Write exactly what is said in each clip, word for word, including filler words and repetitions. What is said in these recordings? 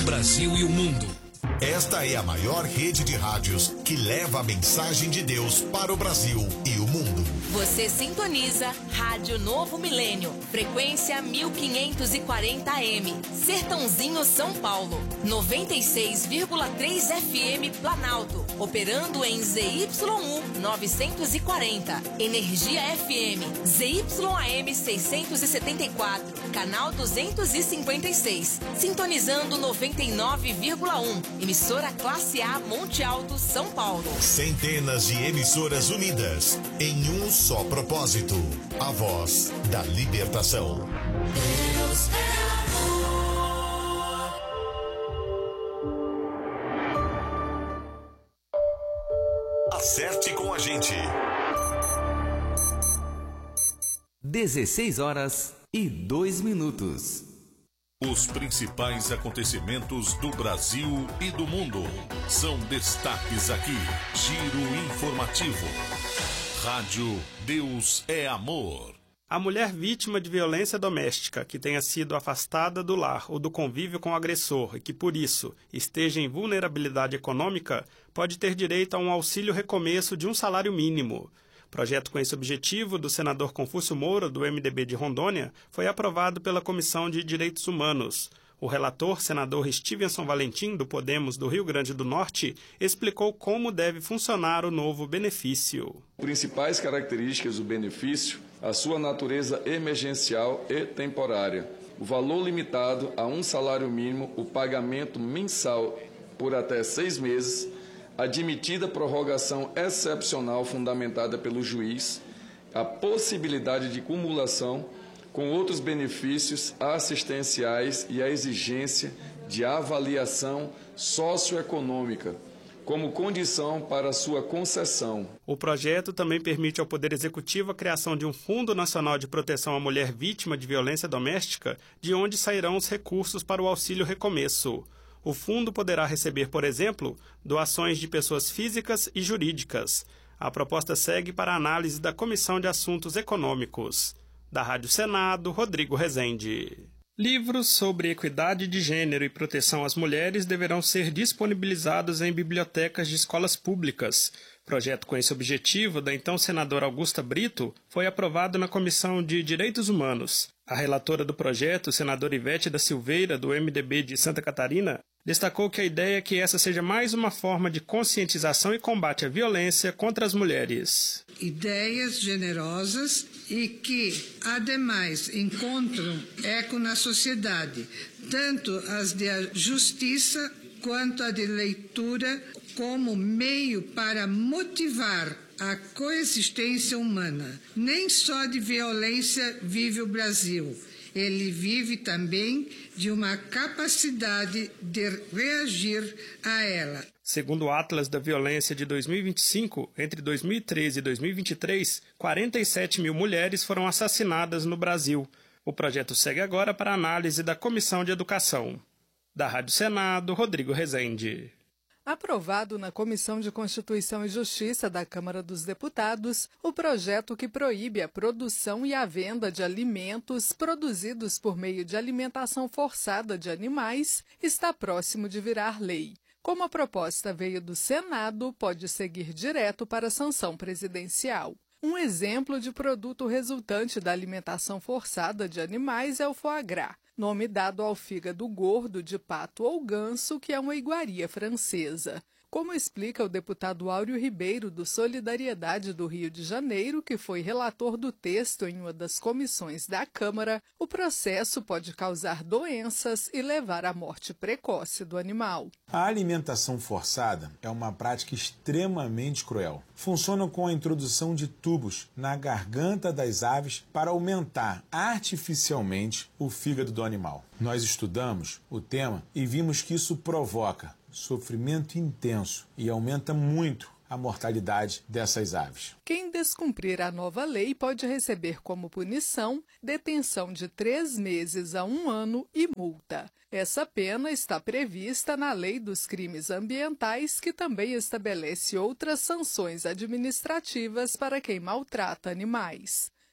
Brasil e o mundo. Esta é a maior rede de rádios que leva a mensagem de Deus para o Brasil e o mundo. Você sintoniza Rádio Novo Milênio, frequência mil quinhentos e quarenta A M, Sertãozinho, São Paulo, noventa e seis vírgula três F M Planalto, operando em Z Y U novecentos e quarenta, Energia F M, Z Y A M seiscentos e setenta e quatro, canal duzentos e cinquenta e seis, sintonizando noventa e nove vírgula um, emissora Classe A Monte Alto, São Paulo. Centenas de emissoras unidas em um só propósito, a voz da libertação. Deus é amor. Acerte com a gente. dezesseis horas e dois minutos. Os principais acontecimentos do Brasil e do mundo são destaques aqui. Giro informativo. Rádio Deus é Amor. A mulher vítima de violência doméstica que tenha sido afastada do lar ou do convívio com o agressor e que, por isso, esteja em vulnerabilidade econômica, pode ter direito a um auxílio recomeço de um salário mínimo. Projeto com esse objetivo do senador Confúcio Moura, do M D B de Rondônia, foi aprovado pela Comissão de Direitos Humanos. O relator, senador Stevenson Valentim, do Podemos do Rio Grande do Norte, explicou como deve funcionar o novo benefício. Principais características do benefício: a sua natureza emergencial e temporária, o valor limitado a um salário mínimo, o pagamento mensal por até seis meses, admitida prorrogação excepcional fundamentada pelo juiz, a possibilidade de cumulação com outros benefícios assistenciais e a exigência de avaliação socioeconômica como condição para sua concessão. O projeto também permite ao Poder Executivo a criação de um Fundo Nacional de Proteção à Mulher Vítima de Violência Doméstica, de onde sairão os recursos para o auxílio recomeço. O fundo poderá receber, por exemplo, doações de pessoas físicas e jurídicas. A proposta segue para a análise da Comissão de Assuntos Econômicos. Da Rádio Senado, Rodrigo Rezende. Livros sobre equidade de gênero e proteção às mulheres deverão ser disponibilizados em bibliotecas de escolas públicas. Projeto com esse objetivo, da então senadora Augusta Brito, foi aprovado na Comissão de Direitos Humanos. A relatora do projeto, senadora Ivete da Silveira, do M D B de Santa Catarina, destacou que a ideia é que essa seja mais uma forma de conscientização e combate à violência contra as mulheres. Ideias generosas e que, ademais, encontram eco na sociedade, tanto as de justiça quanto a de leitura, como meio para motivar a coexistência humana. Nem só de violência vive o Brasil. Ele vive também de uma capacidade de reagir a ela. Segundo o Atlas da Violência de dois mil e vinte e cinco, entre dois mil e treze e dois mil e vinte e três, quarenta e sete mil mulheres foram assassinadas no Brasil. O projeto segue agora para análise da Comissão de Educação. Da Rádio Senado, Rodrigo Rezende. Aprovado na Comissão de Constituição e Justiça da Câmara dos Deputados, o projeto que proíbe a produção e a venda de alimentos produzidos por meio de alimentação forçada de animais está próximo de virar lei. Como a proposta veio do Senado, pode seguir direto para a sanção presidencial. Um exemplo de produto resultante da alimentação forçada de animais é o foie gras, nome dado ao fígado gordo de pato ou ganso, que é uma iguaria francesa. Como explica o deputado Áureo Ribeiro, do Solidariedade do Rio de Janeiro, que foi relator do texto em uma das comissões da Câmara, o processo pode causar doenças e levar à morte precoce do animal. A alimentação forçada é uma prática extremamente cruel. Funciona com a introdução de tubos na garganta das aves para aumentar artificialmente o fígado do animal. Nós estudamos o tema e vimos que isso provoca sofrimento intenso e aumenta muito a mortalidade dessas aves. Quem descumprir a nova lei pode receber como punição detenção de três meses a um ano e multa. Essa pena está prevista na Lei dos Crimes Ambientais, que também estabelece outras sanções administrativas para quem maltrata animais.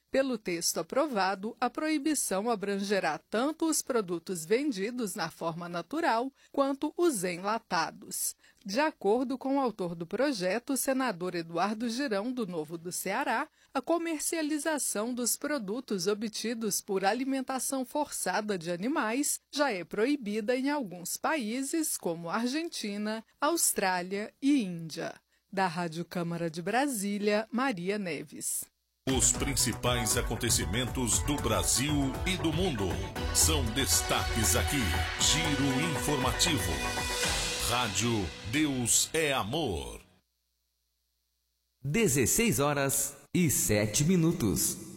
Pelo texto aprovado, a proibição abrangerá tanto os produtos vendidos na forma natural quanto os enlatados. De acordo com o autor do projeto, o senador Eduardo Girão, do Novo do Ceará, a comercialização dos produtos obtidos por alimentação forçada de animais já é proibida em alguns países, como Argentina, Austrália e Índia. Da Rádio Câmara de Brasília, Maria Neves. Os principais acontecimentos do Brasil e do mundo são destaques aqui. Giro informativo. Rádio Deus é Amor. dezesseis horas e sete minutos.